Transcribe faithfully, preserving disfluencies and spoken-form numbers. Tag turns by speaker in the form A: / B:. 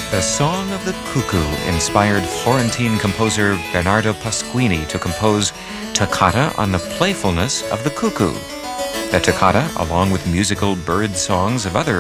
A: The Song of the Cuckoo inspired Florentine composer Bernardo Pasquini to compose Toccata on the playfulness of the cuckoo. The toccata, along with musical bird songs of other